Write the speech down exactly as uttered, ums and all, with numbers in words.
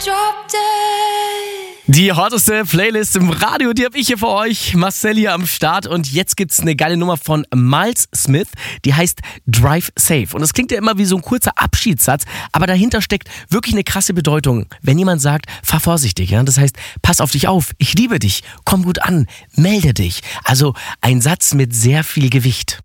drop dead. Die hotteste Playlist im Radio, die habe ich hier für euch. Marcel hier am Start und jetzt gibt's eine geile Nummer von Miles Smith, die heißt Drive Safe. Und das klingt ja immer wie so ein kurzer Abschiedssatz, aber dahinter steckt wirklich eine krasse Bedeutung. Wenn jemand sagt, fahr vorsichtig, ja, das heißt, pass auf dich auf, ich liebe dich, komm gut an, melde dich. Also ein Satz mit sehr viel Gewicht.